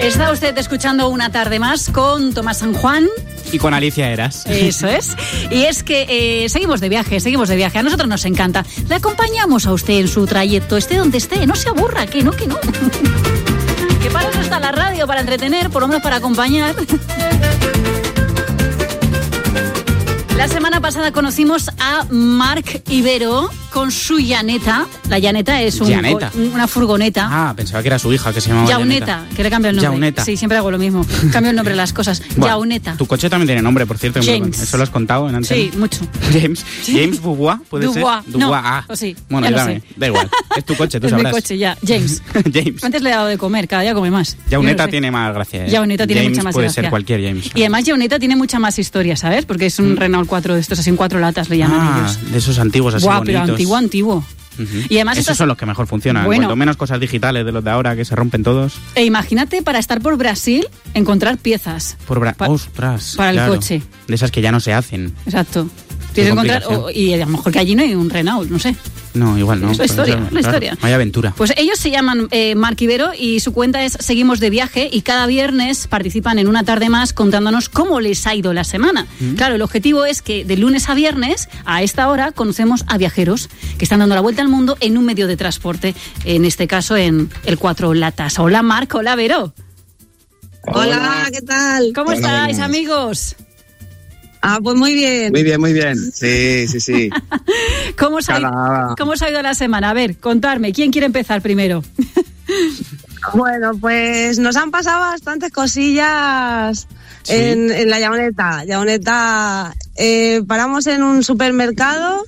Está usted escuchando Una tarde más con Tomás San Juan. Y con Alicia Eras. Eso es. Y es que seguimos de viaje. A nosotros nos encanta. Le acompañamos a usted en su trayecto, esté donde esté. No se aburra, que no. Que para eso está la radio, para entretener, por lo menos para acompañar. La semana pasada conocimos a Marc Ibero con su llaneta. La llaneta es una furgoneta. Ah, pensaba que era su hija, que se llamaba Yauneta, que le cambio el nombre. Yauneta. Sí, siempre hago lo mismo. Cambio el nombre de las cosas. Bueno, Yauneta. Tu coche también tiene nombre, por cierto. James. ¿Eso lo has contado en antena? Sí, mucho. James. ¿Sí? James Dubois, ¿puede Dubois. ser? Dubois. No, o sí. Bueno, ya da igual. Es tu coche, tú es sabrás. Es mi coche, ya. James. James. Antes le he dado de comer, cada día come más. Yauneta tiene más gracia. Yauneta tiene mucha más puede gracia. Puede ser cualquier James. Y además Yauneta tiene mucha más historia, ¿sabes? Porque es un Renault 4 de estos, así en 4 latas le llaman ellos. De esos antiguos así bonitos. Pero antiguo. Uh-huh. Y además esos son los que mejor funcionan. Bueno. Cuanto menos cosas digitales de los de ahora que se rompen todos. E imagínate para estar por Brasil encontrar piezas. Ostras. Para claro. el coche. De esas que ya no se hacen. Exacto. Tienes que encontrar. Y a lo mejor que allí no hay un Renault, no sé. No, igual no. Es la historia. Hay aventura. Pues ellos se llaman Marc Ibero y su cuenta es Seguimos de Viaje y cada viernes participan en Una tarde más contándonos cómo les ha ido la semana. Claro, el objetivo es que de lunes a viernes, a esta hora, conocemos a viajeros que están dando la vuelta al mundo en un medio de transporte, en este caso en el 4 latas. Hola Marc, hola Vero. Hola, ¿qué tal? ¿Cómo estáis, amigos? Pues muy bien. Muy bien. Sí. ¿Cómo os ha ido la semana? A ver, contadme, ¿quién quiere empezar primero? Bueno, pues nos han pasado bastantes cosillas en la Yauneta. Paramos en un supermercado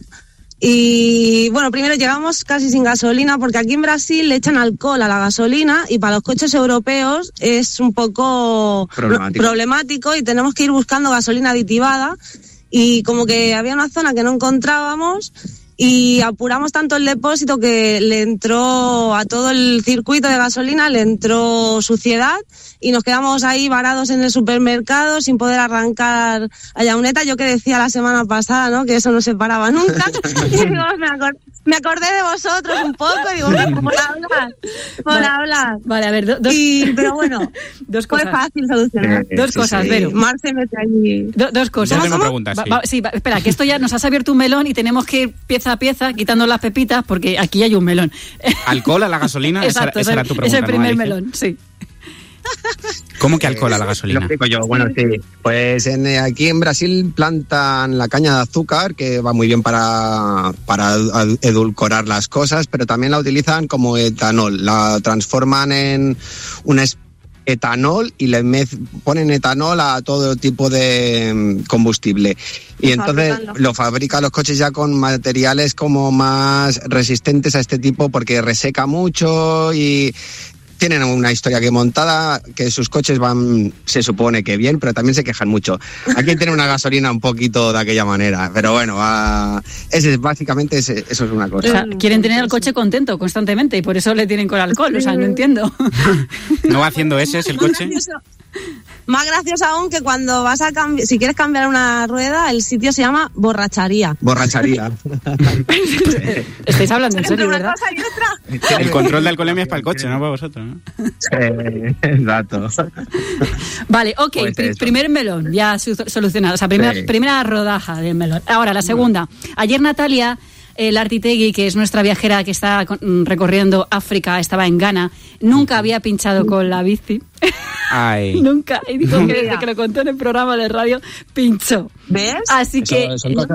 y, bueno, primero llegamos casi sin gasolina porque aquí en Brasil le echan alcohol a la gasolina y para los coches europeos es un poco problemático y tenemos que ir buscando gasolina aditivada y como que había una zona que no encontrábamos y apuramos tanto el depósito que le entró a todo el circuito de gasolina, le entró suciedad y nos quedamos ahí varados en el supermercado sin poder arrancar a Yauneta. Yo que decía la semana pasada, ¿no? Que eso no se paraba nunca. Y digo, me acordé de vosotros un poco y digo, por hablar. Vale, a ver, pero bueno, dos cosas. Fue fácil solucionar. Dos cosas, Vero. Mar se mete allí. Dos cosas. Yo tengo preguntas, sí, espera, que esto ya nos has abierto un melón y tenemos que ir pieza a pieza quitando las pepitas porque aquí hay un melón. ¿Alcohol a la gasolina? Exacto, esa era tu pregunta. Es el primer ¿no, melón, sí. ¿Cómo que alcohol a la gasolina? Lo explico yo. Bueno, sí. Pues aquí en Brasil plantan la caña de azúcar, que va muy bien para edulcorar las cosas, pero también la utilizan como etanol. La transforman en una etanol y le ponen etanol a todo tipo de combustible. Y entonces lo fabrican los coches ya con materiales como más resistentes a este tipo porque reseca mucho y tienen una historia que montada, que sus coches van, se supone que bien, pero también se quejan mucho. Aquí tienen una gasolina un poquito de aquella manera, pero bueno, básicamente eso es una cosa. O sea, quieren tener el coche contento constantemente y por eso le tienen con alcohol, o sea, no entiendo. ¿No va haciendo ese el coche? Más gracioso aún que cuando vas a cambiar, si quieres cambiar una rueda, el sitio se llama borracharía. Estáis hablando en serio, ¿verdad? Una cosa y otra. El control de alcoholemia es para el coche, no para vosotros, ¿no? Exacto. Vale, ok, Pues primer melón, ya solucionado. O sea, primera rodaja del melón. Ahora, la segunda. Ayer Natalia Lartitegui, que es nuestra viajera que está recorriendo África, estaba en Ghana, nunca había pinchado con la bici. Ay. Nunca. Y dijo que desde que lo contó en el programa de radio, pinchó. ¿Ves? Así que...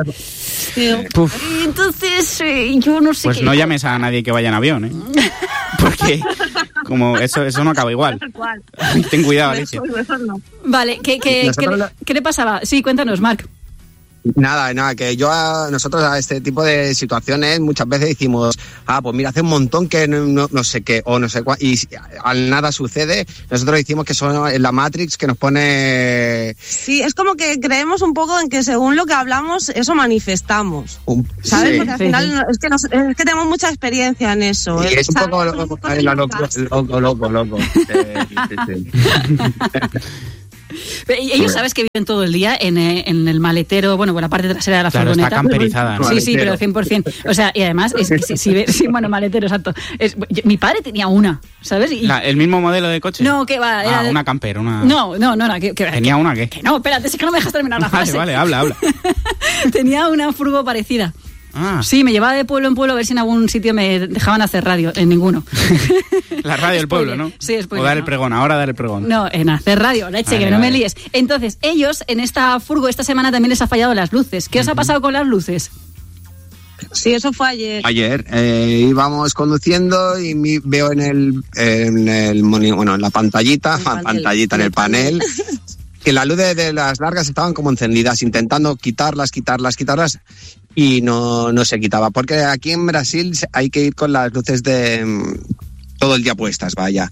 Entonces, yo no sé pues qué... no llames a nadie que vaya en avión, ¿eh? Porque como eso no acaba igual. Ten cuidado, Alicia. No. Vale, ¿qué le pasaba? Sí, cuéntanos, Marc. Nada, que nosotros a este tipo de situaciones muchas veces decimos, pues mira, hace un montón que no sé qué, o no sé cuál, y al nada sucede, nosotros decimos que son la Matrix que nos pone... Sí, es como que creemos un poco en que según lo que hablamos, eso manifestamos, ¿sabes? Sí. Porque al final es que tenemos mucha experiencia en eso. Y es un poco loco. Sí. Ellos sabes que viven todo el día en el maletero, bueno, por la parte trasera de la furgoneta. Está camperizada, ¿no? Sí, pero 100%. O sea, y además, es que sí, bueno, maletero, exacto. Mi padre tenía una, ¿sabes? ¿El mismo modelo de coche? No, que va. Era una camper, una... No, ¿Tenía una qué? Que no, espérate, es que no me dejas terminar la frase. Vale, habla. Tenía una furgo parecida. Sí, me llevaba de pueblo en pueblo a ver si en algún sitio me dejaban hacer radio. En ninguno. La radio del pueblo, ¿no? Sí, o dar el pregón, ahora dar el pregón. No, en hacer radio, leche, que no me líes. Entonces, ellos en esta furgo esta semana también les ha fallado las luces. ¿Qué os ha pasado con las luces? Sí, eso fue ayer. Ayer íbamos conduciendo y veo en la pantallita, en el panel, que las luces de las largas estaban como encendidas, intentando quitarlas y no se quitaba, porque aquí en Brasil hay que ir con las luces de todo el día puestas, vaya.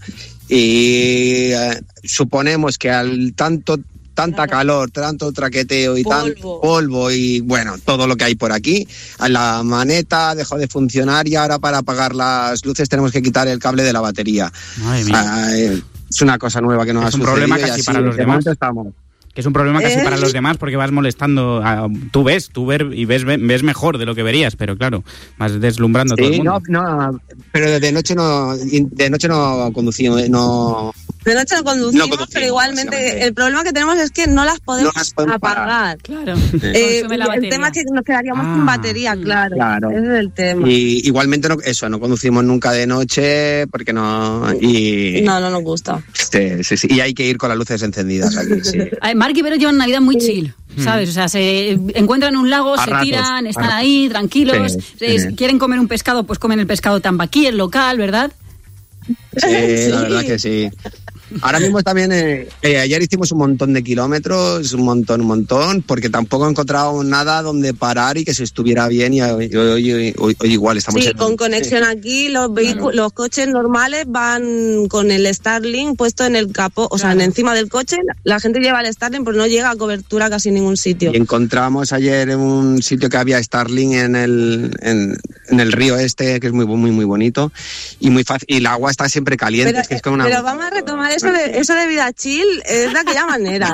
Y suponemos que al tanta calor, tanto traqueteo y tanto polvo y bueno, todo lo que hay por aquí, la maneta dejó de funcionar y ahora para apagar las luces tenemos que quitar el cable de la batería. Madre mía. Es una cosa nueva que nos ha sucedido. Es un problema casi para los demás. Que es un problema casi para los demás porque vas molestando. Tú ves y ves mejor de lo que verías, pero claro, vas deslumbrando todo el mundo. No, pero de noche no conducimos, no. De noche no conducimos, pero igualmente el problema que tenemos es que no las podemos apagar. Claro. El tema es que nos quedaríamos sin batería, claro. Ese es el tema. Y igualmente no conducimos nunca de noche porque no. No nos gusta. Sí. Y hay que ir con las luces encendidas aquí, sí. Marc y Vero llevan una vida muy chill, ¿sabes? O sea, se encuentran en un lago, tiran, están ahí tranquilos, quieren comer un pescado, pues comen el pescado tambaqui, el local, ¿verdad? Sí, la verdad que sí. Ahora mismo también, ayer hicimos un montón de kilómetros, un montón, porque tampoco encontrábamos nada donde parar y que se estuviera bien y hoy igual estamos... Sí, con conexión aquí, los coches normales van con el Starlink puesto en el capó, o sea, encima del coche, la gente lleva el Starlink, pero no llega a cobertura a casi ningún sitio. Y encontramos ayer en un sitio que había Starlink en el río que es muy bonito y muy fácil, y el agua está siempre caliente. Pero vamos a retomar eso de vida chill, es de aquella manera.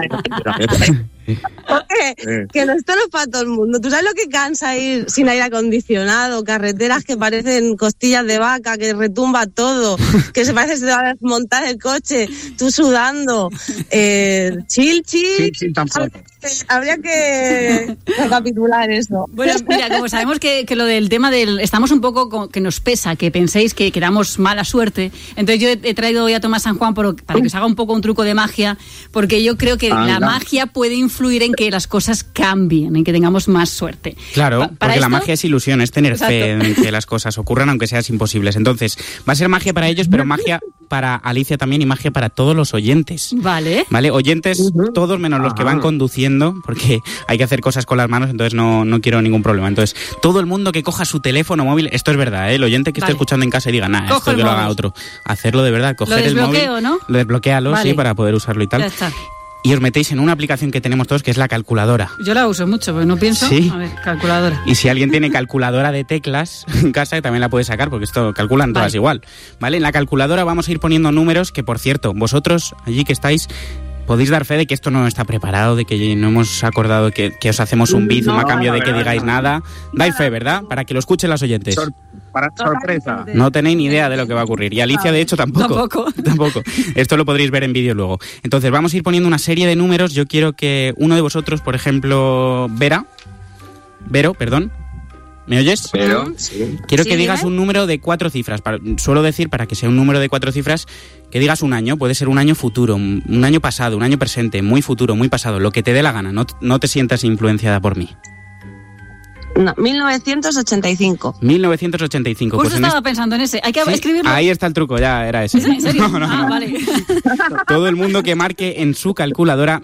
Porque que esto no es para todo el mundo. ¿Tú sabes lo que cansa ir sin aire acondicionado? Carreteras que parecen costillas de vaca, que retumba todo, que se parece que se te va a desmontar el coche, tú sudando. Chill. Sí, tampoco. Habría que recapitular eso. Bueno, mira, como sabemos que lo del tema estamos un poco que nos pesa, que penséis que damos mala suerte, entonces yo he traído hoy a Tomás San Juan para que os haga un poco un truco de magia, porque yo creo que la magia puede influir en que las cosas cambien, en que tengamos más suerte. Claro, porque la magia es ilusión, es tener fe en que las cosas ocurran aunque sean imposibles. Entonces, va a ser magia para ellos, pero magia para Alicia también y magia para todos los oyentes. Vale. Oyentes, todos menos los que van conduciendo, porque hay que hacer cosas con las manos, entonces no quiero ningún problema. Entonces, todo el mundo que coja su teléfono móvil, esto es verdad, el oyente que esté escuchando en casa y diga, esto que lo haga otro. Hacerlo de verdad, coger el móvil. ¿No? Lo desbloquéalo, sí, para poder usarlo y tal. Ya está. Y os metéis en una aplicación que tenemos todos, que es la calculadora. Yo la uso mucho, porque no pienso. ¿Sí? A ver, calculadora. Y si alguien tiene calculadora de teclas en casa, también la puede sacar, porque esto calculan todas igual. ¿Vale? En la calculadora vamos a ir poniendo números que, por cierto, vosotros allí que estáis, podéis dar fe de que esto no está preparado, de que no hemos acordado que os hacemos un bizum a cambio de que digáis nada. Dais fe, ¿verdad? Para que lo escuchen los oyentes. Para sorpresa. No tenéis ni idea de lo que va a ocurrir. Y Alicia, de hecho, tampoco. Esto lo podréis ver en vídeo luego. Entonces, vamos a ir poniendo una serie de números. Yo quiero que uno de vosotros, por ejemplo, Vero, ¿me oyes? Sí. Quiero que digas un número de 4 cifras. Suelo decir, para que sea un número de 4 cifras, que digas un año. Puede ser un año futuro, un año pasado, un año presente, muy futuro, muy pasado, lo que te dé la gana. No te sientas influenciada por mí. No, 1985. 1985. Justo estaba pensando en ese. Hay que escribirlo. Ahí está el truco, ya era ese. ¿En serio? No. Vale. Todo el mundo que marque en su calculadora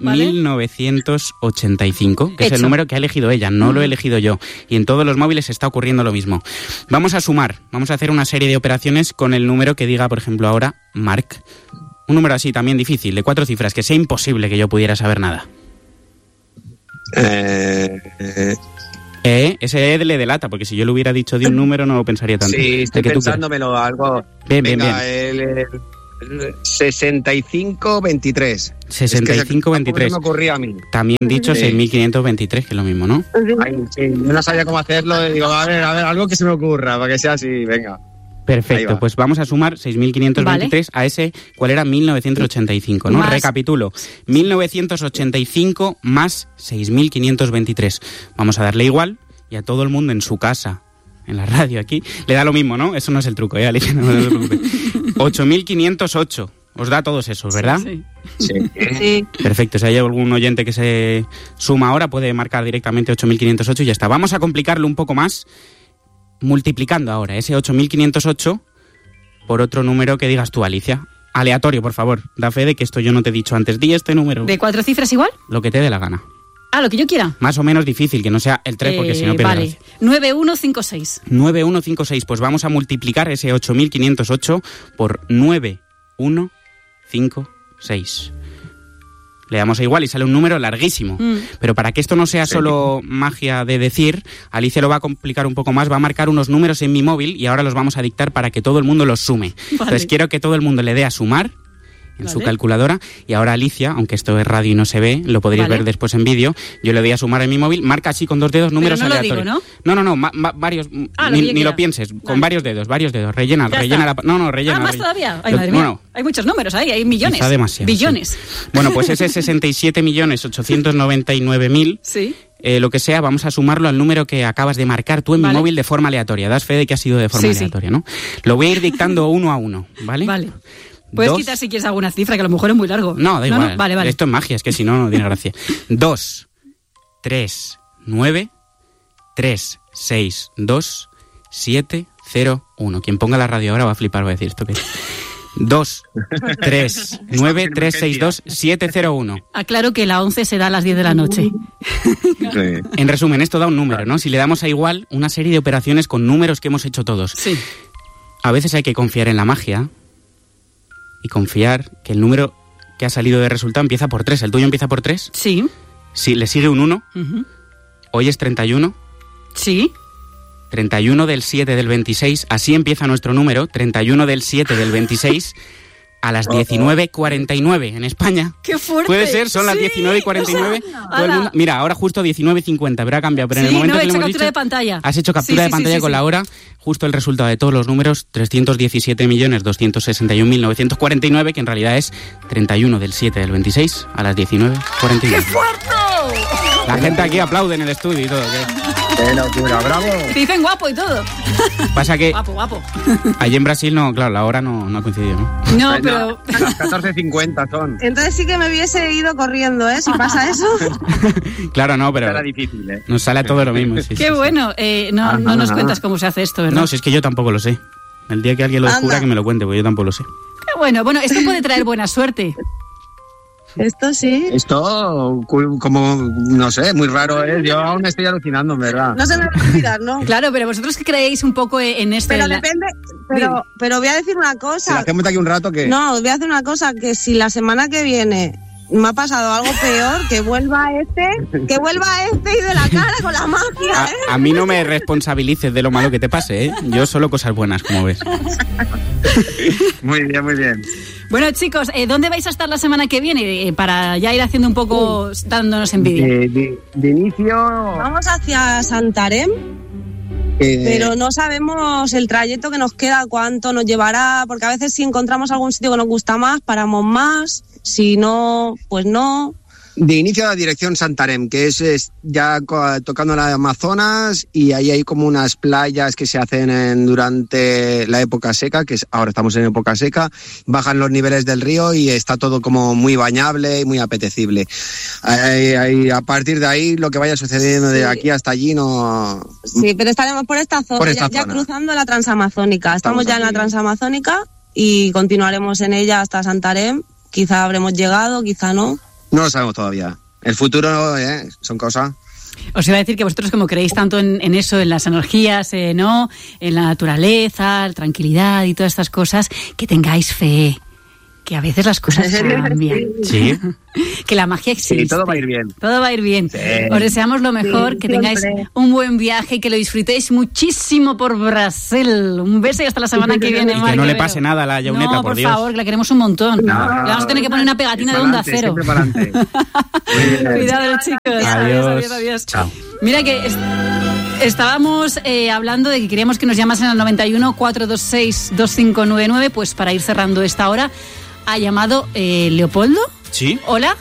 1985, que es el número que ha elegido ella, no lo he elegido yo. Y en todos los móviles está ocurriendo lo mismo. Vamos a sumar, vamos a hacer una serie de operaciones con el número que diga, por ejemplo, ahora Marc. Un número así también difícil, de 4 cifras, que sea imposible que yo pudiera saber nada. Ese le delata, porque si yo le hubiera dicho de un número no lo pensaría tanto. Sí, estoy pensándomelo algo. Bien. 65-23. 65-23. me ocurría a mí. También dicho 6.523, que es lo mismo, ¿no? Ay, sí, yo no sabía cómo hacerlo. Y digo, a ver, algo que se me ocurra, para que sea así, venga. Perfecto, pues vamos a sumar 6.523 a ese, ¿cuál era? 1985, ¿no? Más. Recapitulo, 1985 más 6.523. Vamos a darle igual y a todo el mundo en su casa, en la radio aquí, le da lo mismo, ¿no? Eso no es el truco, Alicia, no se preocupe. 8.508, os da a todos esos, ¿verdad? Sí. Perfecto, si hay algún oyente que se suma ahora, puede marcar directamente 8.508 y ya está. Vamos a complicarlo un poco más, multiplicando ahora ese 8.508 por otro número que digas tú, Alicia. Aleatorio, por favor. Da fe de que esto yo no te he dicho antes. Di este número. ¿De 4 cifras igual? Lo que te dé la gana. Ah, lo que yo quiera. Más o menos difícil, que no sea el 3, porque si no pierdes. Vale, 9156. 9156. Pues vamos a multiplicar ese 8.508 por 9156. Le damos a igual y sale un número larguísimo. Pero para que esto no sea solo magia de decir, Alicia lo va a complicar un poco más, va a marcar unos números en mi móvil y ahora los vamos a dictar para que todo el mundo los sume. Vale. Entonces quiero que todo el mundo le dé a sumar en su calculadora y ahora Alicia, aunque esto es radio y no se ve, lo podréis ver después en vídeo, yo le doy a sumar en mi móvil, marca así con 2 dedos números aleatorios. Digo, No, varios, ni lo pienses, con varios dedos, rellena la... rellena. ¿Más todavía? Ay, madre mía, hay muchos números ahí, hay millones. Quizá demasiado. Billones. Sí. Bueno, pues ese 67.899.000... Sí. Lo que sea, vamos a sumarlo al número que acabas de marcar tú en mi móvil de forma aleatoria. Das fe de que ha sido de forma aleatoria, ¿no? Lo voy a ir dictando uno a uno, ¿vale? Vale. Puedes quitar si quieres alguna cifra, que a lo mejor es muy largo. No, da igual. No, vale. Esto es magia, es que si no, no tiene gracia. 2, 3, 9, 3, 6, 2, 7, 0, 1. Quien ponga la radio ahora va a flipar, va a decir esto que es. 2, 3, 9, 3, 6, 2, 7, 0, 1. Aclaro que la 11 se da a las 10 de la noche. En resumen, esto da un número, ¿no? Si le damos a igual, una serie de operaciones con números que hemos hecho todos. Sí. A veces hay que confiar en la magia y confiar que el número que ha salido de resultado empieza por 3. ¿El tuyo empieza por 3? Sí. Sí, le sigue un 1. Hoy es 31. Sí. 31 del 7 del 26. Así empieza nuestro número. 31 del 7 del 26 a las 19:49 en España. ¡Qué fuerte! Puede ser, son las 19:49. Todo el mundo... Mira, ahora justo 19:50, pero ha cambiado. Pero en el momento que he le hecho hemos captura dicho, de pantalla. Has hecho captura de pantalla con la hora. Justo el resultado de todos los números, 317.261.949, que en realidad es 31 del 7 del 26 a las 19:49. ¡Qué fuerte! La gente aquí aplaude en el estudio y todo. ¡Qué locura, bravo! Te dicen guapo y todo. Pasa que Guapo. allí en Brasil, no, claro, la hora no ha coincidido, ¿no? No, pero... Las 14:50 son. Entonces sí que me hubiese ido corriendo, ¿eh? Si pasa eso. Claro, no, pero... Era difícil, ¿eh? Nos sale a todo lo mismo. Sí, Qué bueno. No nos cuentas cómo se hace esto, ¿verdad? No, si es que yo tampoco lo sé. El día que alguien lo descubra, que me lo cuente, porque yo tampoco lo sé. Qué bueno. Bueno, esto puede traer buena suerte. Esto sí. Esto, como, no sé, muy raro es. Yo aún estoy alucinando, en verdad. No se me va a olvidar, ¿no? Claro, pero vosotros que creéis un poco en esto... Pero depende... Pero voy a decir una cosa. Si la hacemos aquí un rato, ¿qué? No, voy a hacer una cosa, que si la semana que viene me ha pasado algo peor, que vuelva este y de la cara con la magia, ¿eh? A mí no me responsabilices de lo malo que te pase, ¿eh? Yo solo cosas buenas, como ves. Muy bien, muy bien. Bueno, chicos, ¿dónde vais a estar la semana que viene? Para ya ir haciendo un poco, dándonos envidia. De inicio... Vamos hacia Santarém, pero no sabemos el trayecto que nos queda, cuánto nos llevará, porque a veces si encontramos algún sitio que nos gusta más, paramos más, si no, pues no. De inicio a la dirección Santarém, que es ya tocando la Amazonas, y ahí hay como unas playas que se hacen durante la época seca, que ahora estamos en época seca, bajan los niveles del río y está todo como muy bañable y muy apetecible. A partir de ahí lo que vaya sucediendo de aquí hasta allí no... Sí, pero estaremos por esta zona, ya cruzando la Transamazónica. Estamos ya en la Transamazónica y continuaremos en ella hasta Santarém. Quizá habremos llegado, quizá no. No lo sabemos todavía. El futuro son cosas. Os iba a decir que vosotros, como creéis tanto en eso, en las energías, ¿no? En la naturaleza, la tranquilidad y todas estas cosas, que tengáis fe. Que a veces las cosas cambian. Sí. Que la magia existe. Sí, todo va a ir bien. Todo va a ir bien. Sí. Os deseamos lo mejor, que tengáis siempre. un buen viaje y que lo disfrutéis muchísimo por Brasil. Un beso y hasta la semana que viene, Y que Marc no le Rivero. pase nada a la Yauneta, no, por por Dios. favor, que la queremos un montón. Le vamos a tener que poner una pegatina de Onda Cero. Siempre para adelante. Cuidado, chicos. Adiós. Chao. Mira que estábamos hablando de que queríamos que nos llamasen al 91 426 2599, pues para ir cerrando esta hora. Ha llamado Leopoldo. Sí. Hola.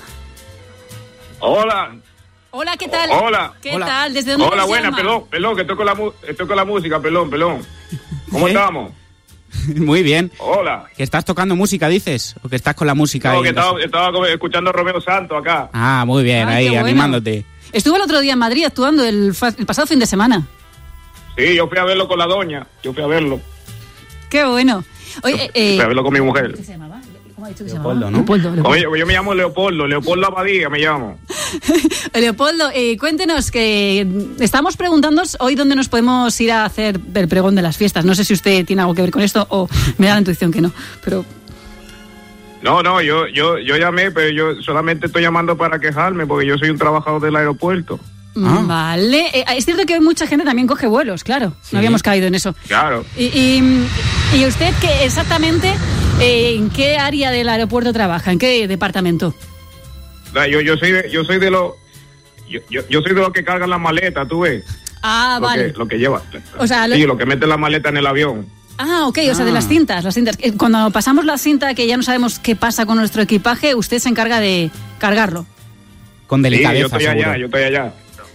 Hola. Hola, ¿qué tal? Hola. ¿Qué Hola. tal? ¿Desde dónde Hola, nos buena, llama? pelón, que estoy con la música, pelón. ¿Cómo ¿Eh? estamos? Muy bien. Hola. ¿Que estás tocando música, dices? ¿O que estás con la música No, ahí? que estaba escuchando a Romeo Santos acá. Ah, muy bien, Ay, ahí, qué bueno. animándote. Estuve el otro día en Madrid actuando el pasado fin de semana. Sí, yo fui a verlo con la doña. Qué bueno. Oye, Fui a verlo con mi mujer. ¿qué se llamaba? ¿Cómo ha dicho que se Leopoldo, llamaba? ¿no? Leopoldo. Oye, yo me llamo Leopoldo Abadía me llamo. Leopoldo, cuéntenos que estamos preguntándonos hoy dónde nos podemos ir a hacer el pregón de las fiestas. No sé si usted tiene algo que ver con esto o me da la intuición que no, pero... No, yo llamé, pero yo solamente estoy llamando para quejarme porque yo soy un trabajador del aeropuerto. Ah. Vale. Es cierto que hoy mucha gente también coge vuelos, claro. Sí. No habíamos caído en eso. Claro. ¿Y usted qué exactamente en qué área del aeropuerto trabaja? ¿En qué departamento? Yo soy de los que cargan las maletas, tú ves. Ah, vale. Lo que lleva. O sea, sí, lo que mete la maleta en el avión. Ah, ok, o sea, de las cintas. Cuando pasamos la cinta, que ya no sabemos qué pasa con nuestro equipaje, usted se encarga de cargarlo. Con delicadeza, Sí, yo estoy allá.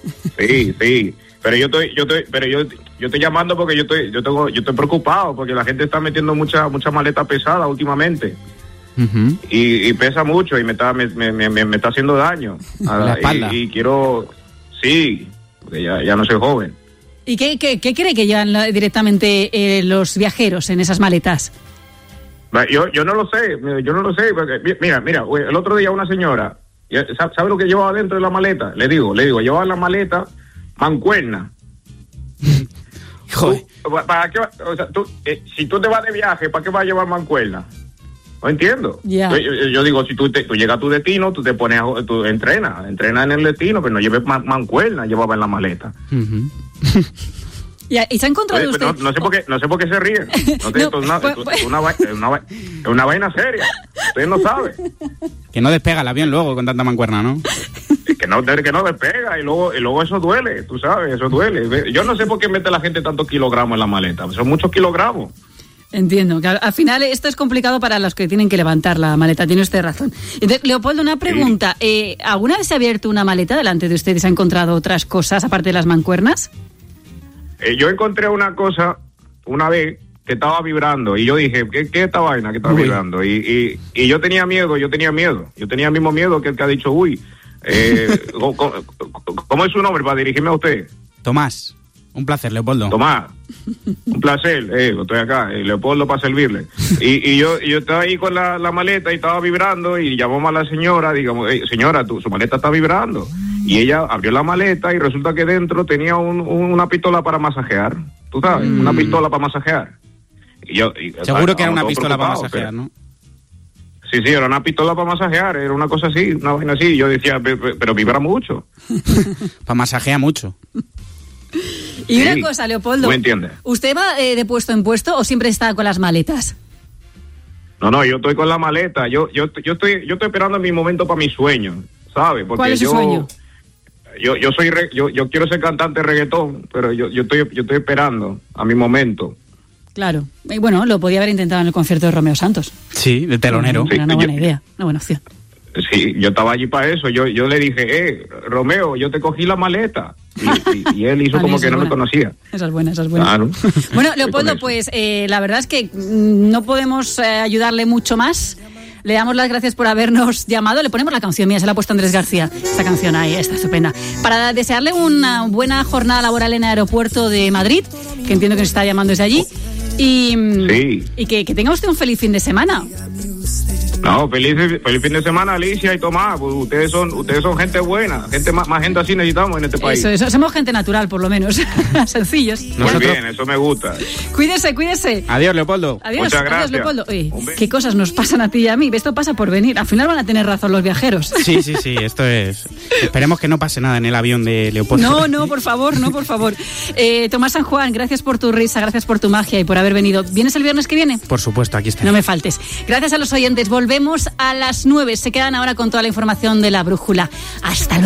Sí. Pero yo estoy llamando porque yo estoy preocupado porque la gente está metiendo mucha maleta pesada últimamente. Ujú. Y pesa mucho y me está haciendo daño. La espalda. Y quiero, sí, porque ya no soy joven. ¿Y qué cree que llevan directamente los viajeros en esas maletas? Yo no lo sé, porque, mira, el otro día una señora, ¿sabe lo que llevaba dentro de la maleta? Le digo, llevaba en la maleta mancuerna. Joder. ¿Para qué? O sea, si tú te vas de viaje, ¿para qué vas a llevar mancuerna? No entiendo. Ya. Yo digo, si tú llegas a tu destino, tú te pones, tú entrena en el destino, pero no lleves mancuerna, llevaba en la maleta. Ujú. ¿Y se ha encontrado Oye, usted? no sé por qué se ríen. No, No, esto es una vaina seria. Ustedes no saben. Que no despega el avión luego con tanta mancuerna, ¿no? Que no despega y luego eso duele, tú sabes, eso duele. Yo no sé por qué mete la gente tantos kilogramos en la maleta, son muchos kilogramos. Entiendo, que al final esto es complicado para los que tienen que levantar la maleta, tiene usted razón. Entonces, Leopoldo, una pregunta. ¿Alguna vez se ha abierto una maleta delante de usted y se ha encontrado otras cosas aparte de las mancuernas? Yo encontré una cosa una vez que estaba vibrando y yo dije, ¿qué es esta vaina que está vibrando? Y yo tenía miedo. Yo tenía el mismo miedo que el que ha dicho, ¿cómo es su nombre para dirigirme a usted? Tomás, un placer, Leopoldo. Tomás, un placer, estoy acá, Leopoldo para servirle. Y yo estaba ahí con la maleta y estaba vibrando y llamamos a la señora, digamos, señora, su maleta está vibrando. Y ella abrió la maleta y resulta que dentro tenía una pistola para masajear, tú sabes, una pistola para masajear. Seguro que era una pistola para masajear, ¿no? Sí, era una pistola para masajear, era una cosa así, una vaina así. Yo decía, pero vibra mucho. Para masajear mucho. Y Sí, una cosa, Leopoldo. ¿tú me entiendes? ¿Usted va de puesto en puesto o siempre está con las maletas? No, yo estoy con la maleta. Yo estoy esperando mi momento para mi sueño, ¿sabes? Porque ¿Cuál es su sueño? Yo quiero ser cantante de reggaetón, pero yo estoy esperando a mi momento. Claro. Y bueno, lo podía haber intentado en el concierto de Romeo Santos. Sí, de telonero. Era una buena idea, una buena opción. Sí, yo estaba allí para eso. Yo le dije, Romeo, yo te cogí la maleta. Y él hizo Vale, como esa que es no me buena. conocía. Esa es buena. Claro. Bueno, Con Leopoldo, eso. pues la verdad es que no podemos ayudarle mucho más. Le damos las gracias por habernos llamado. Le ponemos la canción mía, se la ha puesto Andrés García. Esta canción ahí está estupenda. Para desearle una buena jornada laboral en el aeropuerto de Madrid, que entiendo que nos está llamando desde allí. Y Sí. que tenga usted un feliz fin de semana. No, feliz fin de semana, Alicia y Tomás. Pues ustedes son gente buena, más gente así necesitamos en este país. Eso, somos gente natural, por lo menos. Sencillos. Muy bien, eso me gusta. Cuídese. Adiós, Leopoldo. Muchas gracias. Adiós, Leopoldo. Oye, ¿qué cosas nos pasan a ti y a mí? Esto pasa por venir. Al final van a tener razón los viajeros. Sí, esto es... Esperemos que no pase nada en el avión de Leopoldo. No, por favor. Tomás San Juan, gracias por tu risa, gracias por tu magia y por haber venido. ¿Vienes el viernes que viene? Por supuesto, aquí estaré. No me faltes. Gracias a los oyentes. Volvemos a las 9. Se quedan ahora con toda la información de La Brújula. Hasta luego.